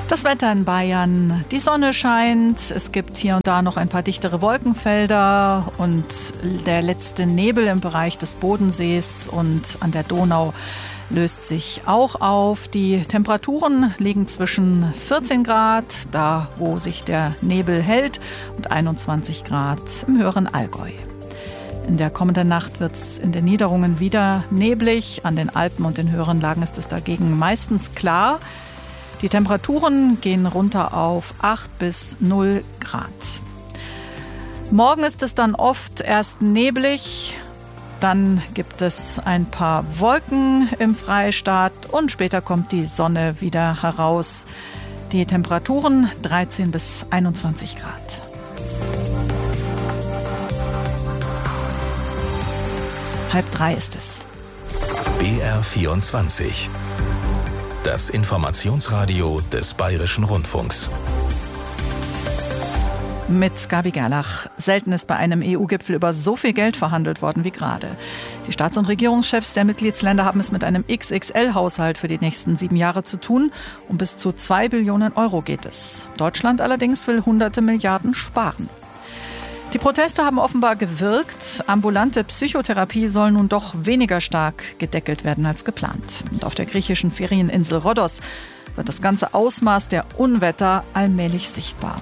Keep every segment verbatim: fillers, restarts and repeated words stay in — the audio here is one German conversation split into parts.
Das Wetter in Bayern. Die Sonne scheint, es gibt hier und da noch ein paar dichtere Wolkenfelder und der letzte Nebel im Bereich des Bodensees und an der Donau löst sich auch auf. Die Temperaturen liegen zwischen vierzehn Grad, da wo sich der Nebel hält, und einundzwanzig Grad im höheren Allgäu. In der kommenden Nacht wird es in den Niederungen wieder neblig. An den Alpen und den höheren Lagen ist es dagegen meistens klar. Die Temperaturen gehen runter auf acht bis null Grad. Morgen ist es dann oft erst neblig, dann gibt es ein paar Wolken im Freistaat und später kommt die Sonne wieder heraus. Die Temperaturen dreizehn bis einundzwanzig Grad. Halb drei ist es. B R vierundzwanzig. Das Informationsradio des Bayerischen Rundfunks. Mit Gabi Gerlach. Selten ist bei einem E U-Gipfel über so viel Geld verhandelt worden wie gerade. Die Staats- und Regierungschefs der Mitgliedsländer haben es mit einem X X L-Haushalt für die nächsten sieben Jahre zu tun. Um bis zu zwei Billionen Euro geht es. Deutschland allerdings will hunderte Milliarden sparen. Die Proteste haben offenbar gewirkt. Ambulante Psychotherapie soll nun doch weniger stark gedeckelt werden als geplant. Und auf der griechischen Ferieninsel Rhodos wird das ganze Ausmaß der Unwetter allmählich sichtbar.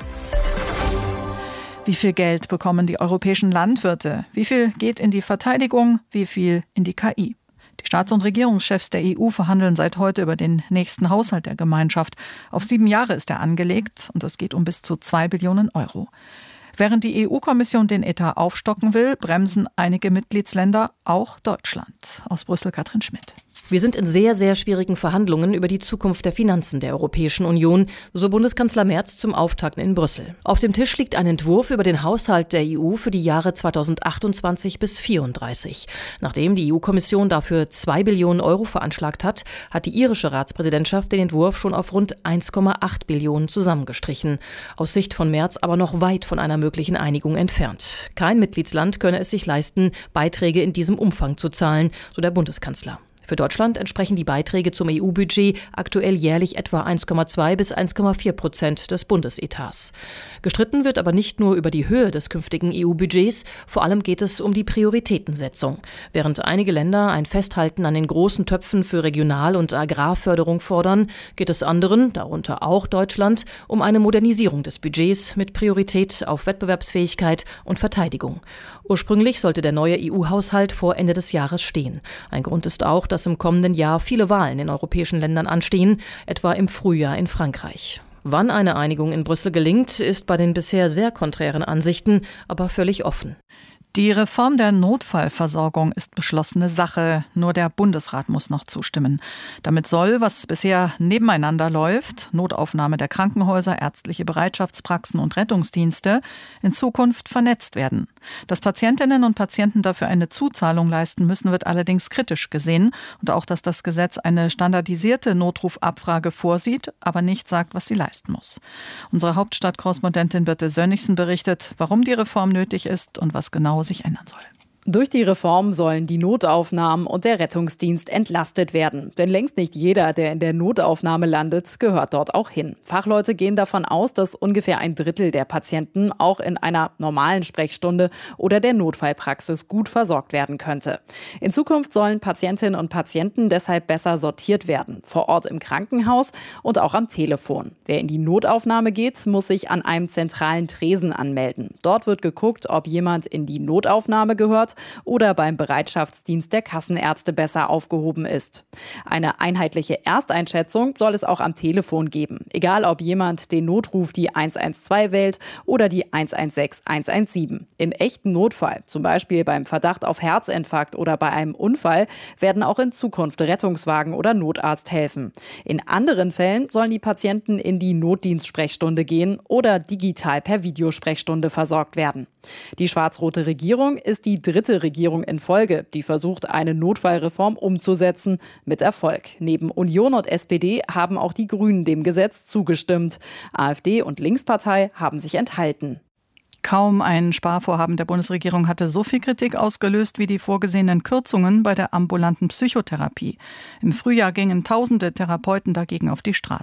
Wie viel Geld bekommen die europäischen Landwirte? Wie viel geht in die Verteidigung? Wie viel in die K I? Die Staats- und Regierungschefs der E U verhandeln seit heute über den nächsten Haushalt der Gemeinschaft. Auf sieben Jahre ist er angelegt und es geht um bis zu zwei Billionen Euro. Während die E U-Kommission den Etat aufstocken will, bremsen einige Mitgliedsländer, auch Deutschland. Aus Brüssel Katrin Schmidt. Wir sind in sehr, sehr schwierigen Verhandlungen über die Zukunft der Finanzen der Europäischen Union, so Bundeskanzler Merz zum Auftakt in Brüssel. Auf dem Tisch liegt ein Entwurf über den Haushalt der E U für die Jahre zweitausendachtundzwanzig bis vierunddreißig. Nachdem die E U-Kommission dafür zwei Billionen Euro veranschlagt hat, hat die irische Ratspräsidentschaft den Entwurf schon auf rund eins Komma acht Billionen zusammengestrichen. Aus Sicht von Merz aber noch weit von einer möglichen Einigung entfernt. Kein Mitgliedsland könne es sich leisten, Beiträge in diesem Umfang zu zahlen, so der Bundeskanzler. Für Deutschland entsprechen die Beiträge zum E U-Budget aktuell jährlich etwa eins Komma zwei bis eins Komma vier Prozent des Bundesetats. Gestritten wird aber nicht nur über die Höhe des künftigen E U-Budgets, vor allem geht es um die Prioritätensetzung. Während einige Länder ein Festhalten an den großen Töpfen für Regional- und Agrarförderung fordern, geht es anderen, darunter auch Deutschland, um eine Modernisierung des Budgets mit Priorität auf Wettbewerbsfähigkeit und Verteidigung. Ursprünglich sollte der neue E U-Haushalt vor Ende des Jahres stehen. Ein Grund ist auch, dass im kommenden Jahr viele Wahlen in europäischen Ländern anstehen, etwa im Frühjahr in Frankreich. Wann eine Einigung in Brüssel gelingt, ist bei den bisher sehr konträren Ansichten aber völlig offen. Die Reform der Notfallversorgung ist beschlossene Sache. Nur der Bundesrat muss noch zustimmen. Damit soll, was bisher nebeneinander läuft, Notaufnahme der Krankenhäuser, ärztliche Bereitschaftspraxen und Rettungsdienste, in Zukunft vernetzt werden. Dass Patientinnen und Patienten dafür eine Zuzahlung leisten müssen, wird allerdings kritisch gesehen. Und auch, dass das Gesetz eine standardisierte Notrufabfrage vorsieht, aber nicht sagt, was sie leisten muss. Unsere Hauptstadtkorrespondentin Birte Sönnigsen berichtet, warum die Reform nötig ist und was genau sich ändern soll. Durch die Reform sollen die Notaufnahmen und der Rettungsdienst entlastet werden. Denn längst nicht jeder, der in der Notaufnahme landet, gehört dort auch hin. Fachleute gehen davon aus, dass ungefähr ein Drittel der Patienten auch in einer normalen Sprechstunde oder der Notfallpraxis gut versorgt werden könnte. In Zukunft sollen Patientinnen und Patienten deshalb besser sortiert werden. Vor Ort im Krankenhaus und auch am Telefon. Wer in die Notaufnahme geht, muss sich an einem zentralen Tresen anmelden. Dort wird geguckt, ob jemand in die Notaufnahme gehört oder beim Bereitschaftsdienst der Kassenärzte besser aufgehoben ist. Eine einheitliche Ersteinschätzung soll es auch am Telefon geben. Egal, ob jemand den Notruf die eins eins zwei wählt oder die eins eins sechs eins eins sieben. Im echten Notfall, zum Beispiel beim Verdacht auf Herzinfarkt oder bei einem Unfall, werden auch in Zukunft Rettungswagen oder Notarzt helfen. In anderen Fällen sollen die Patienten in die Notdienstsprechstunde gehen oder digital per Videosprechstunde versorgt werden. Die schwarz-rote Regierung ist die dritte Regierung in Folge, die versucht, eine Notfallreform umzusetzen, mit Erfolg. Neben Union und S P D haben auch die Grünen dem Gesetz zugestimmt. AfD und Linkspartei haben sich enthalten. Kaum ein Sparvorhaben der Bundesregierung hatte so viel Kritik ausgelöst wie die vorgesehenen Kürzungen bei der ambulanten Psychotherapie. Im Frühjahr gingen tausende Therapeuten dagegen auf die Straße.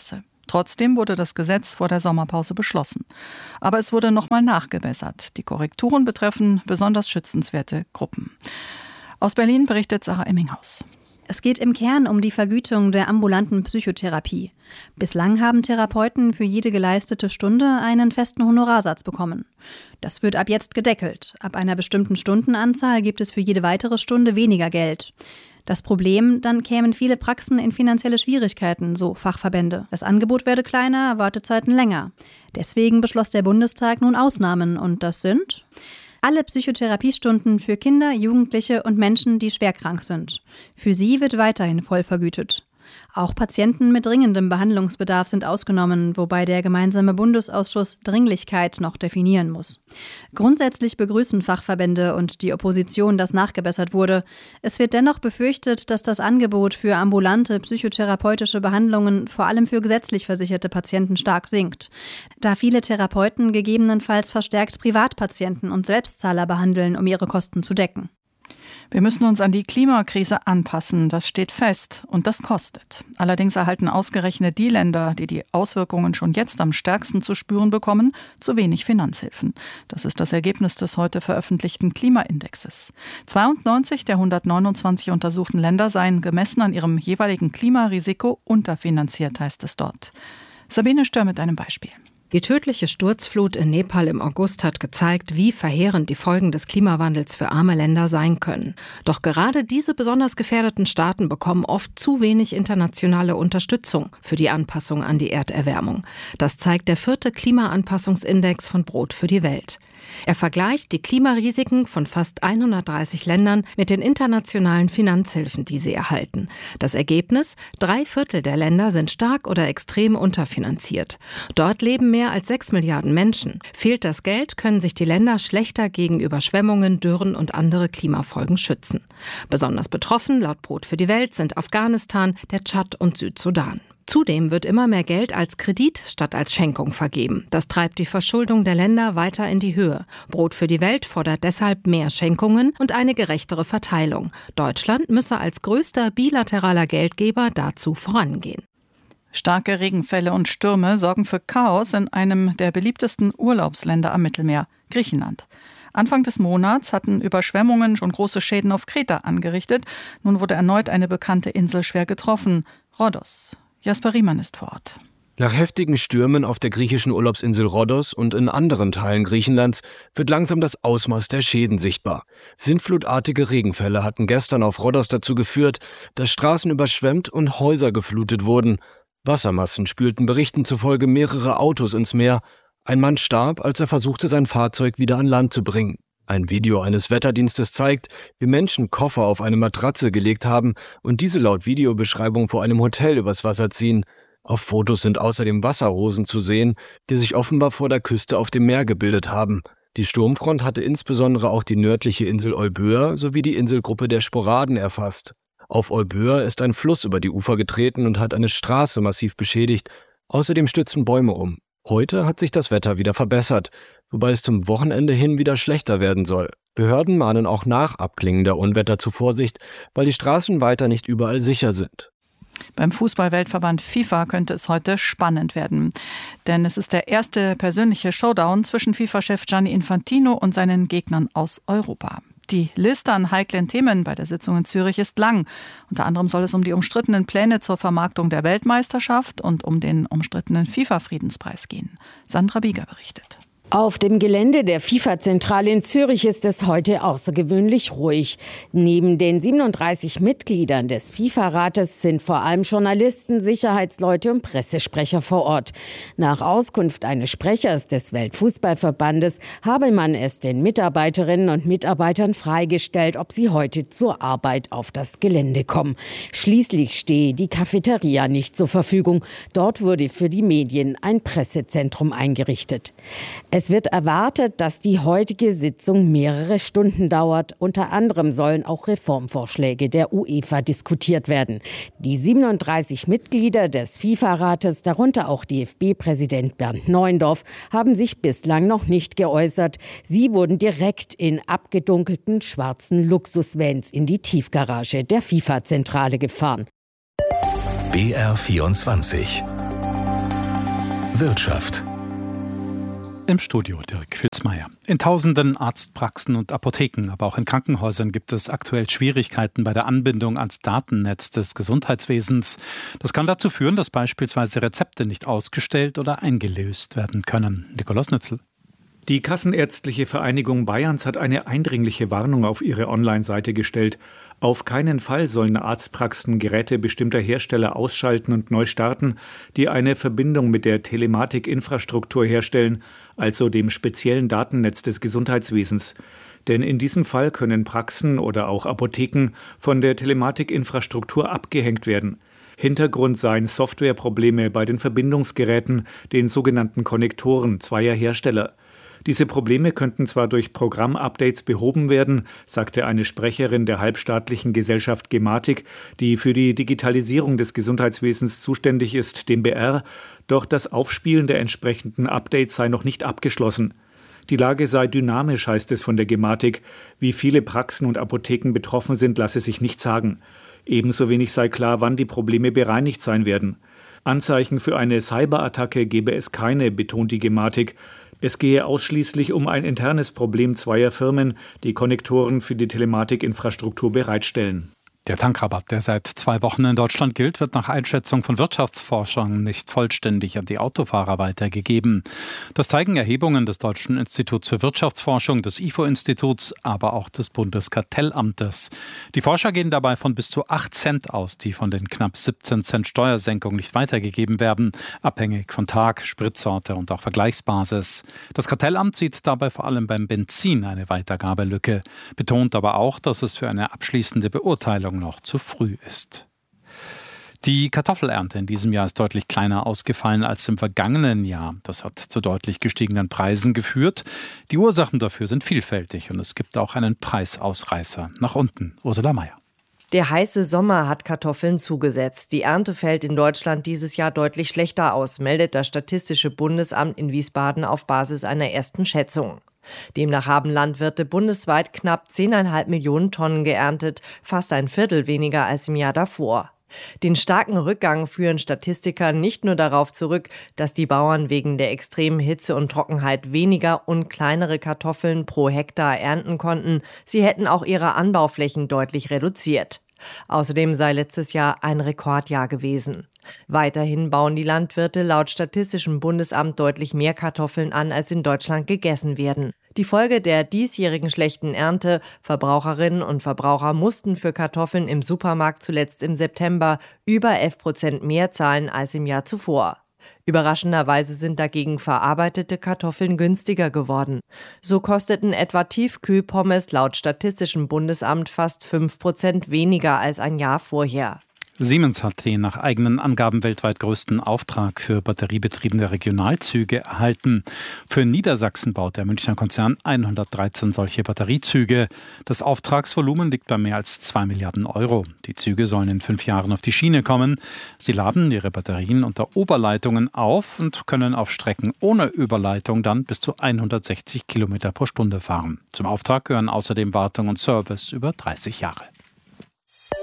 Trotzdem wurde das Gesetz vor der Sommerpause beschlossen. Aber es wurde nochmal nachgebessert. Die Korrekturen betreffen besonders schützenswerte Gruppen. Aus Berlin berichtet Sarah Emminghaus. Es geht im Kern um die Vergütung der ambulanten Psychotherapie. Bislang haben Therapeuten für jede geleistete Stunde einen festen Honorarsatz bekommen. Das wird ab jetzt gedeckelt. Ab einer bestimmten Stundenanzahl gibt es für jede weitere Stunde weniger Geld. Das Problem, dann kämen viele Praxen in finanzielle Schwierigkeiten, so Fachverbände. Das Angebot werde kleiner, Wartezeiten länger. Deswegen beschloss der Bundestag nun Ausnahmen, und das sind alle Psychotherapiestunden für Kinder, Jugendliche und Menschen, die schwerkrank sind. Für sie wird weiterhin voll vergütet. Auch Patienten mit dringendem Behandlungsbedarf sind ausgenommen, wobei der gemeinsame Bundesausschuss Dringlichkeit noch definieren muss. Grundsätzlich begrüßen Fachverbände und die Opposition, dass nachgebessert wurde. Es wird dennoch befürchtet, dass das Angebot für ambulante psychotherapeutische Behandlungen vor allem für gesetzlich versicherte Patienten stark sinkt, da viele Therapeuten gegebenenfalls verstärkt Privatpatienten und Selbstzahler behandeln, um ihre Kosten zu decken. Wir müssen uns an die Klimakrise anpassen, das steht fest und das kostet. Allerdings erhalten ausgerechnet die Länder, die die Auswirkungen schon jetzt am stärksten zu spüren bekommen, zu wenig Finanzhilfen. Das ist das Ergebnis des heute veröffentlichten Klimaindexes. zweiundneunzig der hundertneunundzwanzig untersuchten Länder seien gemessen an ihrem jeweiligen Klimarisiko unterfinanziert, heißt es dort. Sabine Stör mit einem Beispiel. Die tödliche Sturzflut in Nepal im August hat gezeigt, wie verheerend die Folgen des Klimawandels für arme Länder sein können. Doch gerade diese besonders gefährdeten Staaten bekommen oft zu wenig internationale Unterstützung für die Anpassung an die Erderwärmung. Das zeigt der vierte Klimaanpassungsindex von Brot für die Welt. Er vergleicht die Klimarisiken von fast hundertdreißig Ländern mit den internationalen Finanzhilfen, die sie erhalten. Das Ergebnis? Drei Viertel der Länder sind stark oder extrem unterfinanziert. Dort leben mehr als sechs Milliarden Menschen. Fehlt das Geld, können sich die Länder schlechter gegen Überschwemmungen, Dürren und andere Klimafolgen schützen. Besonders betroffen, laut Brot für die Welt, sind Afghanistan, der Tschad und Südsudan. Zudem wird immer mehr Geld als Kredit statt als Schenkung vergeben. Das treibt die Verschuldung der Länder weiter in die Höhe. Brot für die Welt fordert deshalb mehr Schenkungen und eine gerechtere Verteilung. Deutschland müsse als größter bilateraler Geldgeber dazu vorangehen. Starke Regenfälle und Stürme sorgen für Chaos in einem der beliebtesten Urlaubsländer am Mittelmeer, Griechenland. Anfang des Monats hatten Überschwemmungen schon große Schäden auf Kreta angerichtet. Nun wurde erneut eine bekannte Insel schwer getroffen, Rhodos. Jasper Riemann ist vor Ort. Nach heftigen Stürmen auf der griechischen Urlaubsinsel Rhodos und in anderen Teilen Griechenlands wird langsam das Ausmaß der Schäden sichtbar. Sintflutartige Regenfälle hatten gestern auf Rhodos dazu geführt, dass Straßen überschwemmt und Häuser geflutet wurden. Wassermassen spülten Berichten zufolge mehrere Autos ins Meer. Ein Mann starb, als er versuchte, sein Fahrzeug wieder an Land zu bringen. Ein Video eines Wetterdienstes zeigt, wie Menschen Koffer auf eine Matratze gelegt haben und diese laut Videobeschreibung vor einem Hotel übers Wasser ziehen. Auf Fotos sind außerdem Wasserrosen zu sehen, die sich offenbar vor der Küste auf dem Meer gebildet haben. Die Sturmfront hatte insbesondere auch die nördliche Insel Euböa sowie die Inselgruppe der Sporaden erfasst. Auf Euböa ist ein Fluss über die Ufer getreten und hat eine Straße massiv beschädigt. Außerdem stützen Bäume um. Heute hat sich das Wetter wieder verbessert, wobei es zum Wochenende hin wieder schlechter werden soll. Behörden mahnen auch nach Abklingen der Unwetter zu Vorsicht, weil die Straßen weiter nicht überall sicher sind. Beim Fußball-Weltverband FIFA könnte es heute spannend werden. Denn es ist der erste persönliche Showdown zwischen FIFA-Chef Gianni Infantino und seinen Gegnern aus Europa. Die Liste an heiklen Themen bei der Sitzung in Zürich ist lang. Unter anderem soll es um die umstrittenen Pläne zur Vermarktung der Weltmeisterschaft und um den umstrittenen FIFA-Friedenspreis gehen. Sandra Bieger berichtet. Auf dem Gelände der FIFA-Zentrale in Zürich ist es heute außergewöhnlich ruhig. Neben den siebenunddreißig Mitgliedern des FIFA-Rates sind vor allem Journalisten, Sicherheitsleute und Pressesprecher vor Ort. Nach Auskunft eines Sprechers des Weltfußballverbandes habe man es den Mitarbeiterinnen und Mitarbeitern freigestellt, ob sie heute zur Arbeit auf das Gelände kommen. Schließlich stehe die Cafeteria nicht zur Verfügung. Dort wurde für die Medien ein Pressezentrum eingerichtet. Es wird erwartet, dass die heutige Sitzung mehrere Stunden dauert. Unter anderem sollen auch Reformvorschläge der UEFA diskutiert werden. Die siebenunddreißig Mitglieder des FIFA-Rates, darunter auch D F B-Präsident Bernd Neuendorf, haben sich bislang noch nicht geäußert. Sie wurden direkt in abgedunkelten schwarzen Luxusvans in die Tiefgarage der FIFA-Zentrale gefahren. B R vierundzwanzig Wirtschaft. Im Studio Dirk Filzmeier. In tausenden Arztpraxen und Apotheken, aber auch in Krankenhäusern gibt es aktuell Schwierigkeiten bei der Anbindung ans Datennetz des Gesundheitswesens. Das kann dazu führen, dass beispielsweise Rezepte nicht ausgestellt oder eingelöst werden können. Nikolaus Nützel. Die Kassenärztliche Vereinigung Bayerns hat eine eindringliche Warnung auf ihre Online-Seite gestellt. Auf keinen Fall sollen Arztpraxen Geräte bestimmter Hersteller ausschalten und neu starten, die eine Verbindung mit der Telematikinfrastruktur herstellen, also dem speziellen Datennetz des Gesundheitswesens. Denn in diesem Fall können Praxen oder auch Apotheken von der Telematikinfrastruktur abgehängt werden. Hintergrund seien Softwareprobleme bei den Verbindungsgeräten, den sogenannten Konnektoren zweier Hersteller. Diese Probleme könnten zwar durch Programmupdates behoben werden, sagte eine Sprecherin der halbstaatlichen Gesellschaft Gematik, die für die Digitalisierung des Gesundheitswesens zuständig ist, dem B R, doch das Aufspielen der entsprechenden Updates sei noch nicht abgeschlossen. Die Lage sei dynamisch, heißt es von der Gematik. Wie viele Praxen und Apotheken betroffen sind, lasse sich nicht sagen. Ebenso wenig sei klar, wann die Probleme bereinigt sein werden. Anzeichen für eine Cyberattacke gebe es keine, betont die Gematik. Es gehe ausschließlich um ein internes Problem zweier Firmen, die Konnektoren für die Telematikinfrastruktur bereitstellen. Der Tankrabatt, der seit zwei Wochen in Deutschland gilt, wird nach Einschätzung von Wirtschaftsforschern nicht vollständig an die Autofahrer weitergegeben. Das zeigen Erhebungen des Deutschen Instituts für Wirtschaftsforschung, des I F O-Instituts, aber auch des Bundeskartellamtes. Die Forscher gehen dabei von bis zu acht Cent aus, die von den knapp siebzehn Cent Steuersenkung nicht weitergegeben werden, abhängig von Tag, Spritsorte und auch Vergleichsbasis. Das Kartellamt sieht dabei vor allem beim Benzin eine Weitergabelücke, betont aber auch, dass es für eine abschließende Beurteilung noch zu früh ist. Die Kartoffelernte in diesem Jahr ist deutlich kleiner ausgefallen als im vergangenen Jahr. Das hat zu deutlich gestiegenen Preisen geführt. Die Ursachen dafür sind vielfältig und es gibt auch einen Preisausreißer nach unten. Ursula Meier. Der heiße Sommer hat Kartoffeln zugesetzt. Die Ernte fällt in Deutschland dieses Jahr deutlich schlechter aus, meldet das Statistische Bundesamt in Wiesbaden auf Basis einer ersten Schätzung. Demnach haben Landwirte bundesweit knapp zehn Komma fünf Millionen Tonnen geerntet, fast ein Viertel weniger als im Jahr davor. Den starken Rückgang führen Statistiker nicht nur darauf zurück, dass die Bauern wegen der extremen Hitze und Trockenheit weniger und kleinere Kartoffeln pro Hektar ernten konnten, sie hätten auch ihre Anbauflächen deutlich reduziert. Außerdem sei letztes Jahr ein Rekordjahr gewesen. Weiterhin bauen die Landwirte laut Statistischem Bundesamt deutlich mehr Kartoffeln an, als in Deutschland gegessen werden. Die Folge der diesjährigen schlechten Ernte: Verbraucherinnen und Verbraucher mussten für Kartoffeln im Supermarkt zuletzt im September über elf Prozent mehr zahlen als im Jahr zuvor. Überraschenderweise sind dagegen verarbeitete Kartoffeln günstiger geworden. So kosteten etwa Tiefkühlpommes laut Statistischem Bundesamt fast fünf Prozent weniger als ein Jahr vorher. Siemens hat den nach eigenen Angaben weltweit größten Auftrag für batteriebetriebene Regionalzüge erhalten. Für Niedersachsen baut der Münchner Konzern hundertdreizehn solche Batteriezüge. Das Auftragsvolumen liegt bei mehr als zwei Milliarden Euro. Die Züge sollen in fünf Jahren auf die Schiene kommen. Sie laden ihre Batterien unter Oberleitungen auf und können auf Strecken ohne Überleitung dann bis zu hundertsechzig Kilometer pro Stunde fahren. Zum Auftrag gehören außerdem Wartung und Service über dreißig Jahre.